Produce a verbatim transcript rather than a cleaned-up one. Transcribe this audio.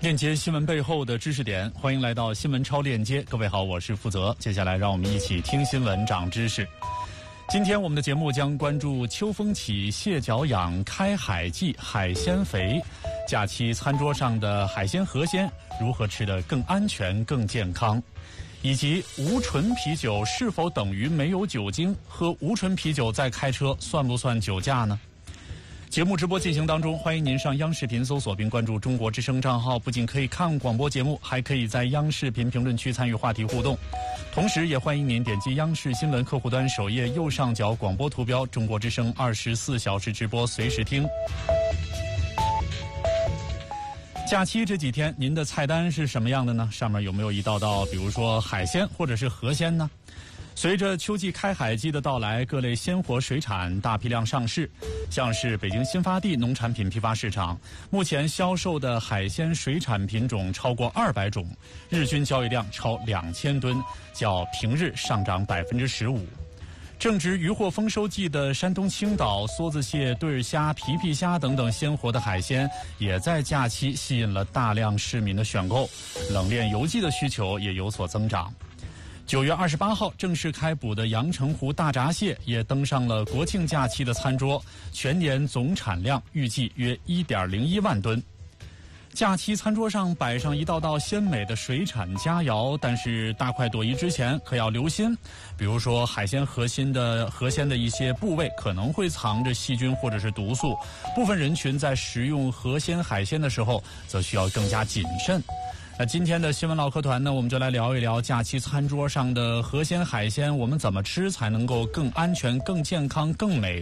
链接新闻背后的知识点，欢迎来到新闻超链接。各位好，我是负责。接下来让我们一起听新闻长知识。今天我们的节目将关注秋风起，蟹脚痒，开海季，海鲜肥。假期餐桌上的海鲜河鲜如何吃得更安全、更健康？以及无醇啤酒是否等于没有酒精？喝无醇啤酒再开车算不算酒驾呢？节目直播进行当中，欢迎您上央视频搜索并关注中国之声账号，不仅可以看广播节目，还可以在央视频评论区参与话题互动。同时也欢迎您点击央视新闻客户端首页右上角广播图标，中国之声二十四小时直播，随时听。假期这几天您的菜单是什么样的呢？上面有没有一道道比如说海鲜或者是河鲜呢？随着秋季开海季的到来，各类鲜活水产大批量上市，像是北京新发地农产品批发市场，目前销售的海鲜水产品种超过二百种，日均交易量超两千吨，较平日上涨百分之十五。正值渔获丰收季的山东青岛，梭子蟹、对儿虾、皮皮虾等等鲜活的海鲜，也在假期吸引了大量市民的选购，冷链邮寄的需求也有所增长。九月二十八号正式开捕的阳澄湖大闸蟹也登上了国庆假期的餐桌，全年总产量预计约 一点零一万吨。假期餐桌上摆上一道道鲜美的水产佳肴，但是大快朵颐之前可要留心，比如说海鲜核心的河鲜的一些部位可能会藏着细菌或者是毒素，部分人群在食用河鲜海鲜的时候则需要更加谨慎。那今天的新闻唠嗑团呢，我们就来聊一聊假期餐桌上的河鲜海鲜，我们怎么吃才能够更安全、更健康、更美